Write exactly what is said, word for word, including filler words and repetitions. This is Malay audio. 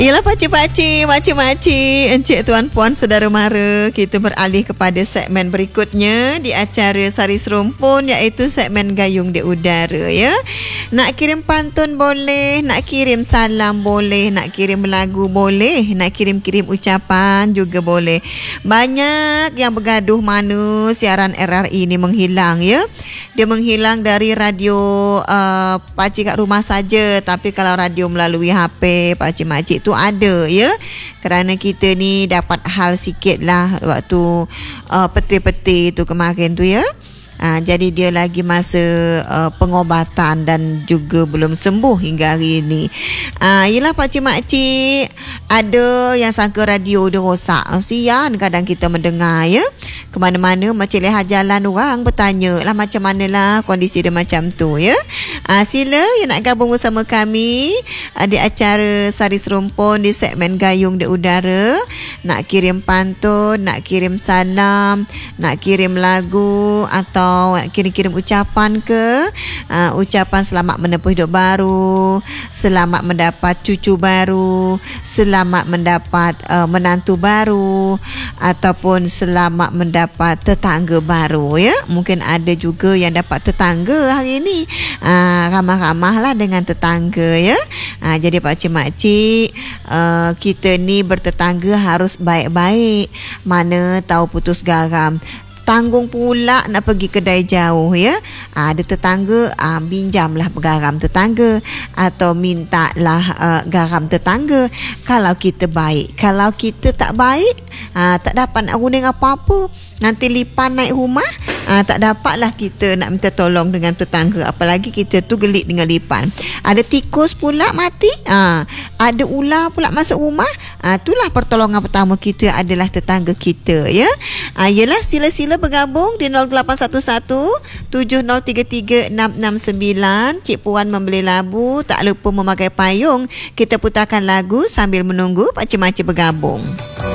Ialah pakcik-pakcik, makcik-makcik, encik tuan puan saudara mara, kita beralih kepada segmen berikutnya di acara Sari Serumpun, iaitu segmen Gayung di Udara ya. Nak kirim pantun boleh, nak kirim salam boleh, nak kirim lagu boleh, nak kirim-kirim ucapan juga boleh. Banyak yang bergaduh mana siaran R R I ni menghilang ya. Dia menghilang dari radio uh, pakcik kat rumah saja, tapi kalau radio melalui H P pakcik-makcik tu ada ya, kerana kita ni dapat hal sikit lah waktu uh, peti-peti tu kemarin tu ya. Ha, jadi dia lagi masa uh, pengobatan dan juga belum sembuh hingga hari ini. Ha, yelah pakcik-makcik, ada yang sangka radio dia rosak. Sian kadang kita mendengar ya. Ke mana-mana macam leha jalan orang bertanya lah macam manalah kondisi dia macam tu ya. Ha, sila yang nak gabung bersama kami uh, di acara Sari Serumpun di segmen Gayung di Udara. Nak kirim pantun, nak kirim salam, nak kirim lagu atau kirim-kirim ucapan ke, uh, ucapan selamat menempuh hidup baru, selamat mendapat cucu baru, selamat mendapat uh, menantu baru, ataupun selamat mendapat tetangga baru ya. Mungkin ada juga yang dapat tetangga hari ini, uh, ramah-ramah lah dengan tetangga ya. uh, jadi pakcik-makcik, uh, kita ni bertetangga harus baik-baik, mana tahu putus garam, tanggung pula nak pergi kedai jauh ya. Ha, ada tetangga, ha, pinjamlah garam tetangga atau mintalah uh, garam tetangga. Kalau kita baik, kalau kita tak baik, ha, tak dapat nak guna apa-apa, nanti lipan naik rumah, ha, tak dapatlah kita nak minta tolong dengan tetangga, apalagi kita tu gelik dengan lipan. Ada tikus pula mati, ha, ada ular pula masuk rumah, ha, itulah pertolongan pertama kita adalah tetangga kita ya. Ha, yelah, sila-sila bergabung di nol lapan satu satu tujuh nol tiga tiga enam enam sembilan. Cik Puan membeli labu, tak lupa memakai payung. Kita putarkan lagu sambil menunggu pakcik-makcik bergabung.